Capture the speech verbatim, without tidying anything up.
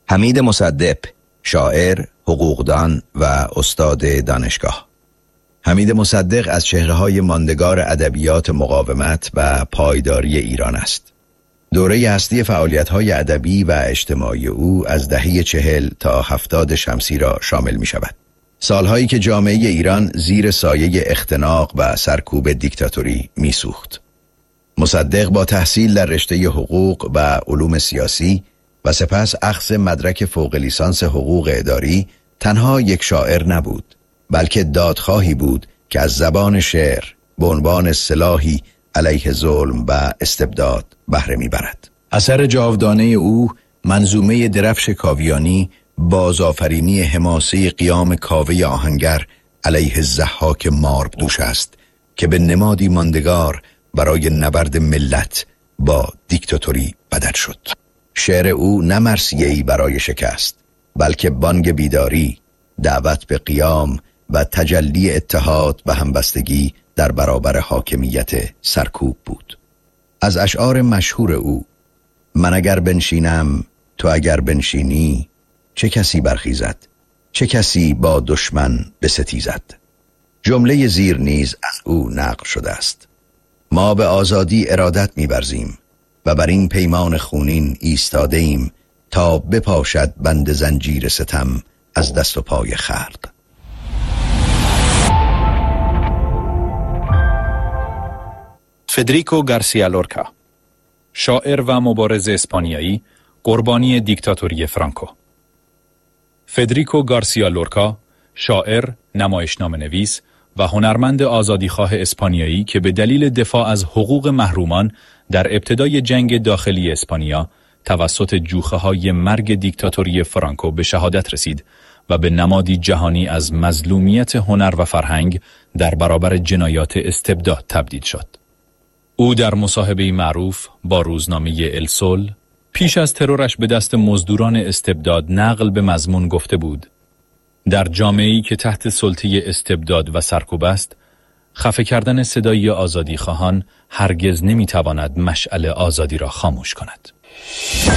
حمید مصدق، شاعر، حقوقدان و استاد دانشگاه. حمید مصدق از چهره‌های ماندگار ادبیات مقاومت و پایداری ایران است. دوره هستی فعالیت‌های ادبی و اجتماعی او از دهه چهل تا هفتاد شمسی را شامل می‌شود. سالهایی که جامعه ایران زیر سایه اختناق و سرکوب دیکتاتوری می‌سوخت. مصدق با تحصیل در رشته حقوق و علوم سیاسی و سپس اخذ مدرک فوق لیسانس حقوق اداری تنها یک شاعر نبود، بلکه دادخواهی بود که از زبان شعر به عنوان سلاحی علیه ظلم و استبداد بهره می‌برد. اثر جاودانه او منظومه درفش کاویانی بازآفرینی حماسه قیام کاوه آهنگر علیه ضحاک ماربدوش است که به نمادی ماندگار برای نبرد ملت با دیکتاتوری بدل شد. شعر او نه مرثیه‌ای برای شکست، بلکه بانگ بیداری، دعوت به قیام و تجلی اتحاد و همبستگی در برابر حاکمیت سرکوب بود. از اشعار مشهور او: من اگر بنشینم تو اگر بنشینی، چه کسی برخیزد، چه کسی با دشمن بستیزد. جمله زیر نیز از او نقل شده است: ما به آزادی ارادت می‌ورزیم و بر این پیمان خونین ایستاده ایم تا بپاشد بند زنجیر ستم از دست و پای خلق. فدریکو گارسیا لورکا، شاعر و مبارز اسپانیایی، قربانی دیکتاتوری فرانکو. فدریکو گارسیا لورکا، شاعر، نمایشنامه‌نویس و هنرمند آزادیخواه اسپانیایی که به دلیل دفاع از حقوق محرومان در ابتدای جنگ داخلی اسپانیا توسط جوخه‌های مرگ دیکتاتوری فرانکو به شهادت رسید و به نمادی جهانی از مظلومیت هنر و فرهنگ در برابر جنایات استبداد تبدیل شد. او در مصاحبه‌ای معروف با روزنامه ال سول پیش از ترورش به دست مزدوران استبداد نقل به مضمون گفته بود: در جامعه‌ای که تحت سلطه استبداد و سرکوب است، خفه کردن صدای آزادی خواهان هرگز نمی‌تواند مشعل آزادی را خاموش کند.